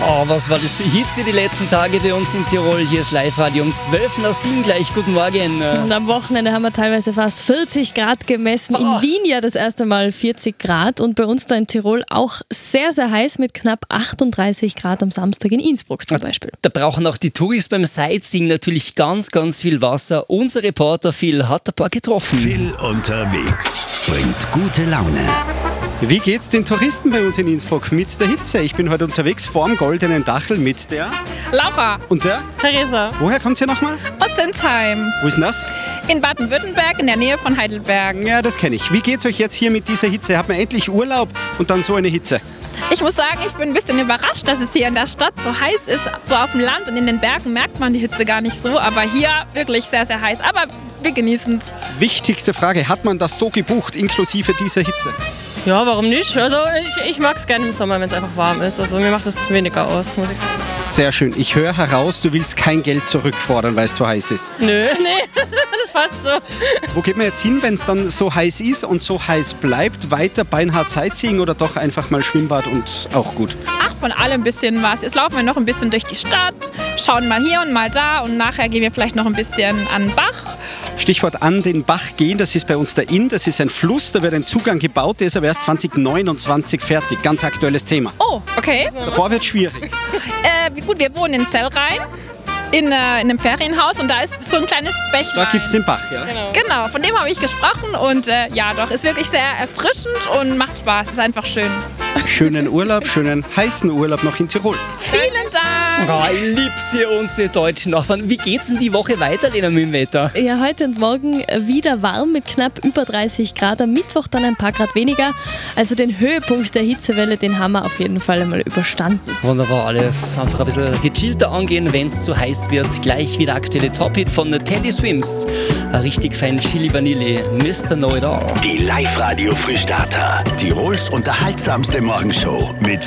Oh, was war das für Hitze die letzten Tage bei uns in Tirol? Hier ist Live-Radio um 12:07 gleich. Guten Morgen. Und am Wochenende haben wir teilweise fast 40 Grad gemessen. In Wien ja das erste Mal 40 Grad. Und bei uns da in Tirol auch sehr, sehr heiß mit knapp 38 Grad am Samstag in Innsbruck zum Beispiel. Da brauchen auch die Touris beim Sightseeing natürlich ganz, ganz viel Wasser. Unser Reporter Phil hat ein paar getroffen. Phil unterwegs bringt gute Laune. Wie geht's den Touristen bei uns in Innsbruck mit der Hitze? Ich bin heute unterwegs vorm Goldenen Dachel mit der... Laura. Und der? Theresa. Woher kommt ihr nochmal? Aus Sinsheim. Wo ist denn das? In Baden-Württemberg, in der Nähe von Heidelberg. Ja, das kenne ich. Wie geht's euch jetzt hier mit dieser Hitze? Hat man endlich Urlaub und dann so eine Hitze? Ich muss sagen, ich bin ein bisschen überrascht, dass es hier in der Stadt so heiß ist. So auf dem Land und in den Bergen merkt man die Hitze gar nicht so. Aber hier wirklich sehr, sehr heiß. Aber wir genießen es. Wichtigste Frage, hat man das so gebucht, inklusive dieser Hitze? Ja, warum nicht? Also ich mag es gerne im Sommer, wenn es einfach warm ist. Also mir macht es weniger aus, muss ich sagen. Sehr schön. Ich höre heraus, du willst kein Geld zurückfordern, weil es zu heiß ist. Nö, nee, das passt so. Wo geht man jetzt hin, wenn es dann so heiß ist und so heiß bleibt? Weiter beinhart Sightseeing oder doch einfach mal Schwimmbad und auch gut? Ach, von allem ein bisschen was. Jetzt laufen wir noch ein bisschen durch die Stadt, schauen mal hier und mal da und nachher gehen wir vielleicht noch ein bisschen an den Bach. Stichwort an den Bach gehen, das ist bei uns der Inn, das ist ein Fluss, da wird ein Zugang gebaut, der ist aber erst 2029 fertig. Ganz aktuelles Thema. Oh, okay. Davor wird es schwierig. Gut, wir wohnen in Sellrhein. In einem Ferienhaus und da ist so ein kleines Bächlein. Da gibt es den Bach, ja? Genau, von dem habe ich gesprochen und ja doch, ist wirklich sehr erfrischend und macht Spaß, ist einfach schön. Schönen Urlaub, schönen heißen Urlaub noch in Tirol. Vielen Dank! Oh, ich lieb's hier, unsere deutschen Nachbarn. Wie geht's denn die Woche weiter, Lena, mit dem Wetter? Ja, heute und morgen wieder warm mit knapp über 30 Grad. Am Mittwoch dann ein paar Grad weniger. Also den Höhepunkt der Hitzewelle, den haben wir auf jeden Fall einmal überstanden. Wunderbar, alles einfach ein bisschen gechillter angehen, wenn es zu heiß wird. Gleich wieder aktuelle Top-Hit von Teddy Swims. Ein richtig fein Chili Vanille, Mr. Know It All. Die Live-Radio Frühstarter. Tirols unterhaltsamste Morgenshow mit